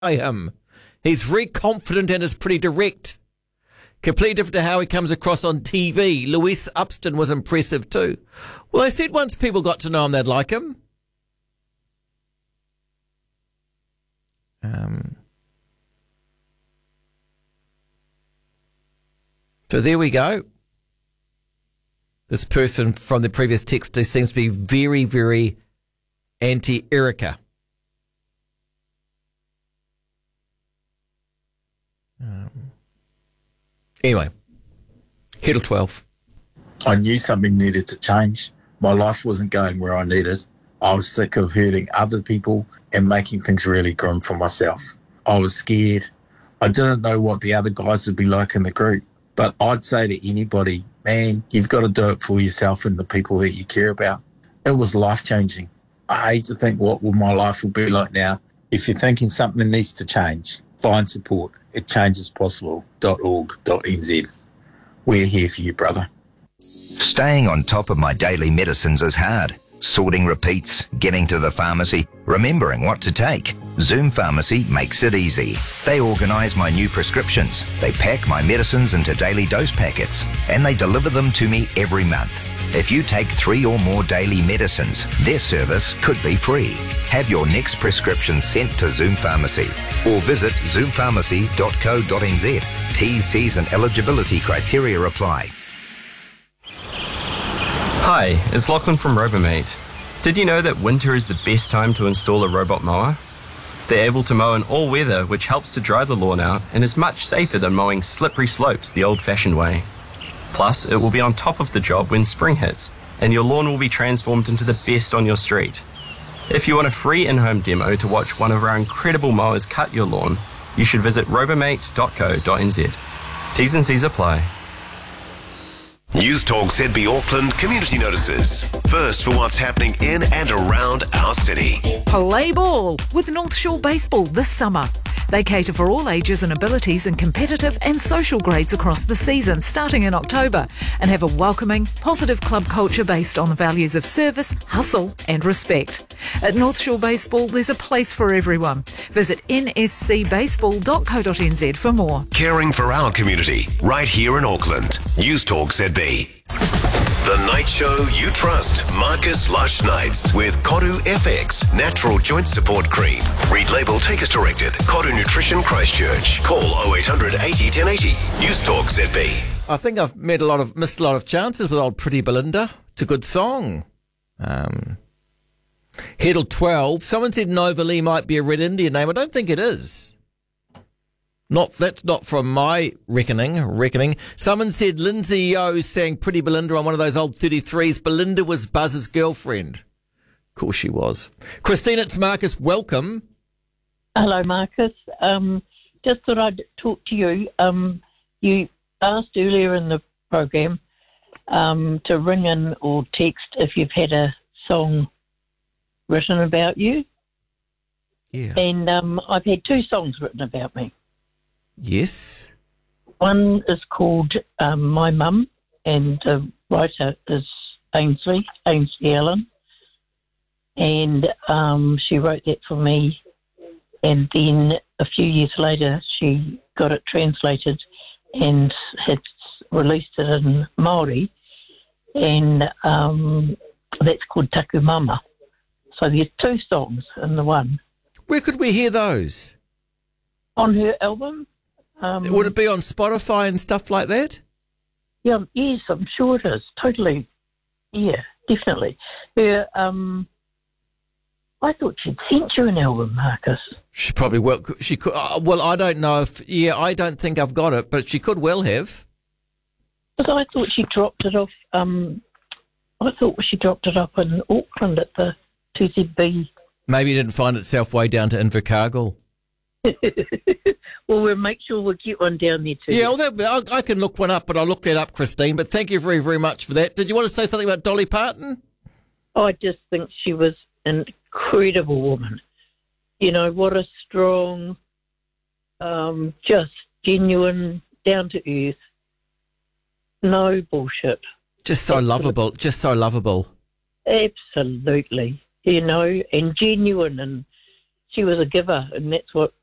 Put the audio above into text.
by him. He's very confident and is pretty direct. Completely different to how he comes across on TV. Louise Upston was impressive too. Well, they said once people got to know him, they'd like him. So there we go. This person from the previous text seems to be very, very anti-Erica. Anyway, Heddle 12. I knew something needed to change. My life wasn't going where I needed. I was sick of hurting other people and making things really grim for myself. I was scared. I didn't know what the other guys would be like in the group. But I'd say to anybody, man, you've got to do it for yourself and the people that you care about. It was life-changing. I hate to think what my life will be like now. If you're thinking something needs to change, find support at changespossible.org.nz. We're here for you, brother. Staying on top of my daily medicines is hard. Sorting repeats, getting to the pharmacy, remembering what to take. Zoom Pharmacy makes it easy. They organise my new prescriptions. They pack my medicines into daily dose packets and they deliver them to me every month. If you take 3 or more daily medicines, their service could be free. Have your next prescription sent to Zoom Pharmacy or visit zoompharmacy.co.nz. T's, C's and eligibility criteria apply. Hi, it's Lachlan from Robomate. Did you know that winter is the best time to install a robot mower? They're able to mow in all weather, which helps to dry the lawn out and is much safer than mowing slippery slopes the old-fashioned way. Plus, it will be on top of the job when spring hits, and your lawn will be transformed into the best on your street. If you want a free in-home demo to watch one of our incredible mowers cut your lawn, you should visit robomate.co.nz. T's and C's apply. News Talk ZB Auckland community notices. First for what's happening in and around our city. Play ball with North Shore Baseball this summer. They cater for all ages and abilities in competitive and social grades across the season, starting in October, and have a welcoming, positive club culture based on the values of service, hustle and respect. At North Shore Baseball, there's a place for everyone. Visit nscbaseball.co.nz for more. Caring for our community, right here in Auckland. News Talk ZB. The night show you trust. Marcus Lush Nights with Koru FX Natural Joint Support Cream. Read label, take as directed. Koru Nutrition Christchurch. Call 0800 80 1080. News Talk ZB. I think I've missed a lot of chances with old Pretty Belinda. It's a good song. Heddle 12. Someone said Nova Lee might be a Red Indian name. I don't think it is. That's not from my reckoning. Someone said Lindsay O sang Pretty Belinda on one of those old 33s. Belinda was Buzz's girlfriend. Of course she was. Christine, it's Marcus. Welcome. Hello, Marcus. Just thought I'd talk to you. You asked earlier in the program to ring in or text if you've had a song written about you. Yeah. And I've had 2 songs written about me. Yes. One is called My Mum, and the writer is Ainsley Allen. And she wrote that for me. And then a few years later, she got it translated and had released it in Māori. And that's called Taku Mama. So there's 2 songs in the one. Where could we hear those? On her album. Would it be on Spotify and stuff like that? Yeah, yes, I'm sure it is. Totally. Yeah, definitely. Her, I thought she'd sent you an album, Marcus. She probably will. She could. Well, I don't know if. Yeah, I don't think I've got it, but she could well have. But I thought she dropped it off. I thought she dropped it up in Auckland at the 2ZB. Maybe it didn't find itself way down to Invercargill. Well, we'll make sure we'll get one down there too. Yeah, well, I can look one up, but I'll look that up, Christine. But thank you very, very much for that. Did you want to say something about Dolly Parton? I just think she was an incredible woman. You know, what a strong, just genuine, down to earth, no bullshit. Just so lovable. Just so lovable. Absolutely. You know, and genuine, and she was a giver, and that's what